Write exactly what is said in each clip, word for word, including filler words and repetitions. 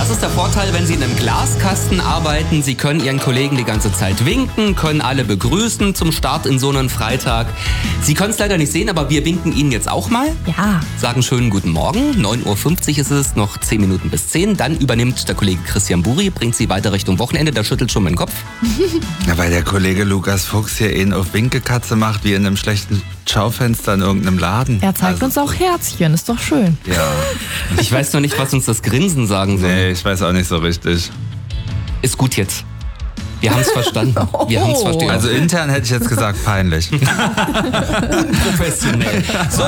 Das ist der Vorteil, wenn Sie in einem Glaskasten arbeiten. Sie können Ihren Kollegen die ganze Zeit winken, können alle begrüßen zum Start in so einen Freitag. Sie können es leider nicht sehen, aber wir winken Ihnen jetzt auch mal. Ja. Sagen schönen guten Morgen. neun Uhr fünfzig ist es, noch zehn Minuten bis zehn. Dann übernimmt der Kollege Christian Buri, bringt Sie weiter Richtung Wochenende. Der schüttelt schon meinen Kopf. Ja, weil der Kollege Lukas Fuchs hier ihn auf Winkekatze macht, wie in einem schlechten Schaufenster in irgendeinem Laden. Er zeigt Also, uns auch Herzchen, ist doch schön. Ja. Ich weiß noch nicht, was uns das Grinsen sagen soll. Nee, ich weiß auch nicht so richtig. Ist gut jetzt. Wir haben es verstanden. Wir haben es verstanden. Also intern hätte ich jetzt gesagt peinlich. Unprofessionell. So.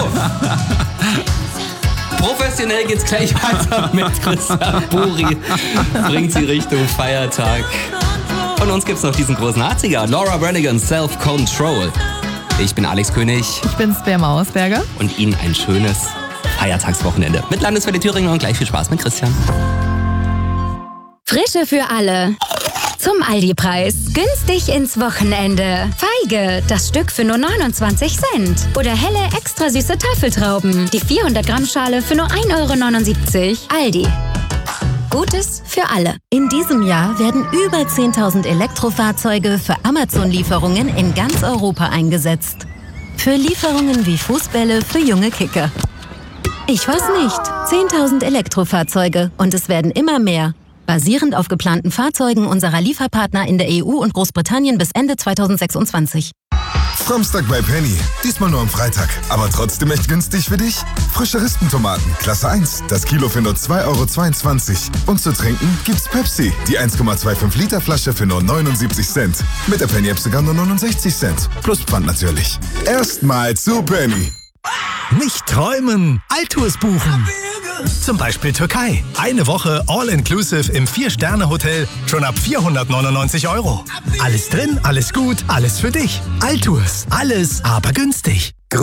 Professionell geht's gleich weiter mit Christian Buri. Bringt Sie Richtung Feiertag. Von uns gibt's noch diesen großen Arziger. Laura Branigan, Self-Control. Ich bin Alex König. Ich bin's, Bär Mausberger. Und Ihnen ein schönes Feiertagswochenende. Mit Landeswelle Thüringen und gleich viel Spaß mit Christian. Frische für alle. Zum Aldi-Preis. Günstig ins Wochenende. Feige, das Stück für nur neunundzwanzig Cent. Oder helle, extra süße Tafeltrauben. Die vierhundert Gramm Schale für nur ein Euro neunundsiebzig. Aldi. Gutes für alle. In diesem Jahr werden über zehntausend Elektrofahrzeuge für Amazon-Lieferungen in ganz Europa eingesetzt. Für Lieferungen wie Fußbälle für junge Kicker. Ich weiß nicht. zehntausend Elektrofahrzeuge und es werden immer mehr. Basierend auf geplanten Fahrzeugen unserer Lieferpartner in der E U und Großbritannien bis Ende zweitausendsechsundzwanzig. Samstag bei Penny. Diesmal nur am Freitag. Aber trotzdem echt günstig für dich? Frische Rispentomaten, Klasse eins. Das Kilo für nur zwei Euro zweiundzwanzig. Und zu trinken gibt's Pepsi. Die eins Komma fünfundzwanzig Liter Flasche für nur neunundsiebzig Cent. Mit der Penny-App sogar nur neunundsechzig Cent. Plus Pfand natürlich. Erstmal zu Penny. Nicht träumen, Altours buchen. Zum Beispiel Türkei. Eine Woche All-Inclusive im Vier-Sterne-Hotel schon ab vierhundertneunundneunzig Euro. Alles drin, alles gut, alles für dich. Altours. Alles, aber günstig.